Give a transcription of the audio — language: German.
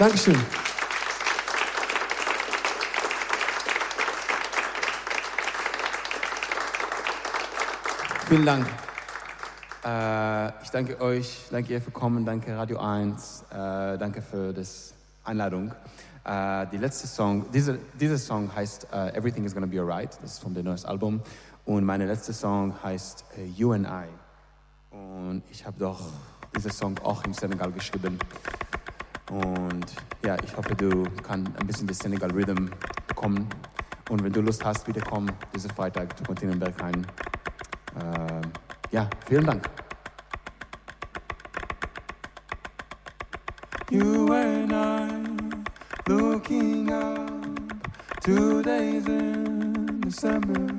Dankeschön. Vielen Dank. Ich danke euch, danke ihr für kommen, danke Radio 1, danke für die Einladung. Die letzte Song, dieser Song heißt Everything is Gonna Be Alright, das ist von dem neuen Album. Und meine letzte Song heißt You and I. Und ich habe doch diesen Song auch im Senegal geschrieben. Und ja, ich hoffe, du kannst ein bisschen den Senegal Rhythm bekommen. Und wenn du Lust hast, wieder kommen, diesen Freitag zu Kontinent Berghain. Ja, vielen Dank. You and I looking up 2 days in December.